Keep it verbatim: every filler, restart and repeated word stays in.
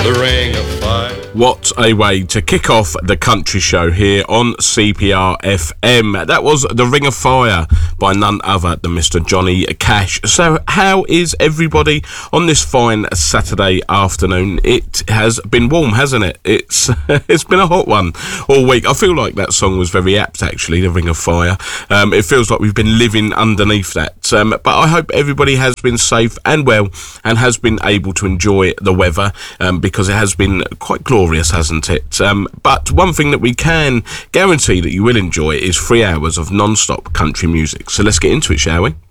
the Ring of Fire. What a way to kick off the country show here on C P R F M. That was The Ring of Fire by none other than Mister Johnny Cash. So how is everybody on this fine Saturday afternoon? It has been warm, hasn't it? It's it's been a hot one all week. I feel like that song was very apt, actually, The Ring of Fire. Um, it feels like we've been living underneath that. Um, but I hope everybody has been safe and well and has been able to enjoy the weather um, because it has been quite glorious, hasn't it? Um, but one thing that we can guarantee that you will enjoy is three hours of non-stop country music. So let's get into it, shall we?